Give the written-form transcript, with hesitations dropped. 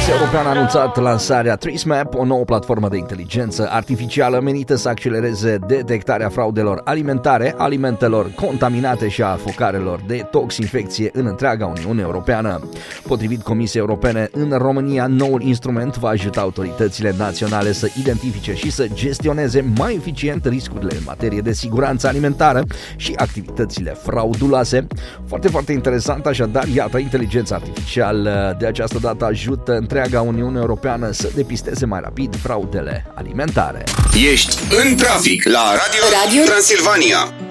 Comisia Europeană a anunțat lansarea TraceMap, o nouă platformă de inteligență artificială menită să accelereze detectarea fraudelor alimentare, alimentelor contaminate și a focarelor de toxinfecție în întreaga Uniune Europeană. Potrivit Comisiei Europene, în România, noul instrument va ajuta autoritățile naționale să identifice și să gestioneze mai eficient riscurile în materie de siguranță alimentară și activitățile frauduloase. Foarte interesant, așadar, iată, inteligența artificială de această dată ajută întreaga Uniune Europeană să depisteze mai rapid fraudele alimentare. Ești în trafic la Radio Transilvania.